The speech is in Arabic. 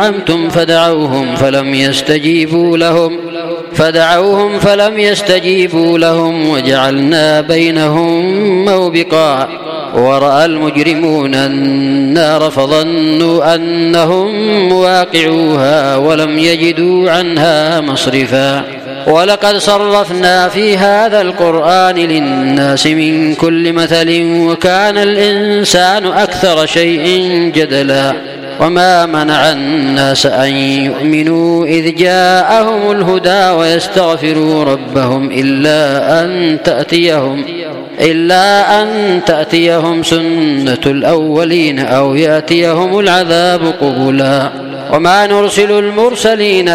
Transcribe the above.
زعمتم فدعوهم فلم يستجيبوا لهم وجعلنا بينهم موبقا ورأى المجرمون النار فظنوا أنهم مواقعوها ولم يجدوا عنها مصرفا ولقد صرفنا في هذا القرآن للناس من كل مثل وكان الإنسان أكثر شيء جدلا وما منع الناس أن يؤمنوا إذ جاءهم الهدى ويستغفروا ربهم إلا أن تأتيهم سنة الأولين أو يأتيهم العذاب قبلا وما نرسل المرسلين